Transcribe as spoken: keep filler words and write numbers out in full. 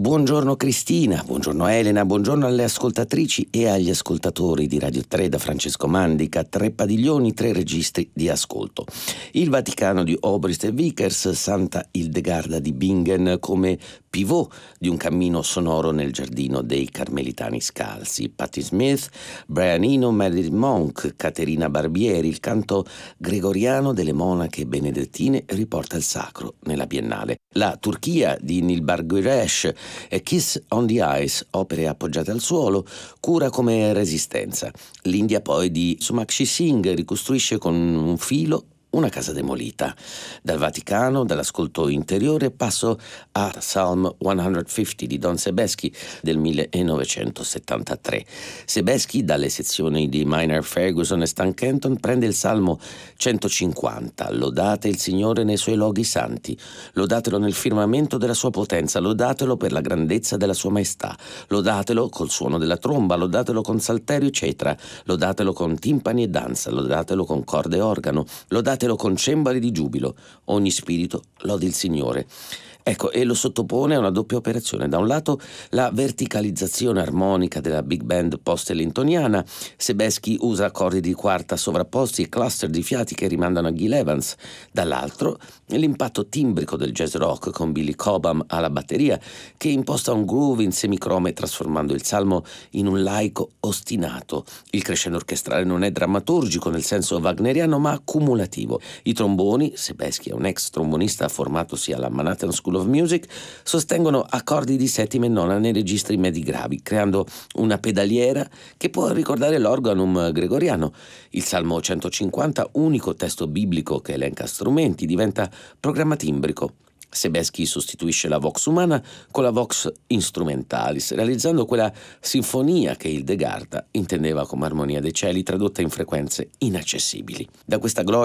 Buongiorno Cristina, buongiorno Elena, buongiorno alle ascoltatrici e agli ascoltatori di Radio tre da Francesco Mandica, tre padiglioni, tre registri di ascolto. Il Vaticano di Obrist e Vickers, Santa Ildegarda di Bingen come pivot di un cammino sonoro nel giardino dei Carmelitani Scalzi, Patti Smith, Brian Eno, Meredith Monk, Caterina Barbieri, il canto gregoriano delle monache benedettine riporta il sacro nella Biennale. La Turchia di Nilbar Güreş e Kiss on the Ice, opere appoggiate al suolo, cura come resistenza. L'India poi di Somakshi Singh ricostruisce con un filo una casa demolita. Dal Vaticano, dall'ascolto interiore, passo a Psalm centocinquanta di Don Sebesky del millenovecentosettantatré. Sebesky, dalle sezioni di Minor Ferguson e Stan Kenton, prende il Salmo centocinquanta. Lodate il Signore nei suoi loghi santi, lodatelo nel firmamento della sua potenza, lodatelo per la grandezza della sua maestà, lodatelo col suono della tromba, lodatelo con salterio e cetra, lodatelo con timpani e danza, lodatelo con corde e organo, lodatelo con cembali di giubilo, ogni spirito lodi il Signore. Ecco, e lo sottopone a una doppia operazione. Da un lato la verticalizzazione armonica della big band post-ellingtoniana. Sebesky usa accordi di quarta sovrapposti e cluster di fiati che rimandano a Gil Evans. Dall'altro l'impatto timbrico del jazz rock con Billy Cobham alla batteria, che imposta un groove in semicrome trasformando il salmo in un laico ostinato. Il crescendo orchestrale non è drammaturgico nel senso wagneriano ma cumulativo. I tromboni, Sebesky è un ex trombonista formatosi alla Manhattan School of Music, sostengono accordi di settima e nona nei registri medi gravi, creando una pedaliera che può ricordare l'organum gregoriano. Il Salmo centocinquanta, unico testo biblico che elenca strumenti, diventa programma timbrico. Sebesky sostituisce la vox umana con la vox instrumentalis, realizzando quella sinfonia che Hildegarda intendeva come armonia dei cieli tradotta in frequenze inaccessibili. Da questa gloria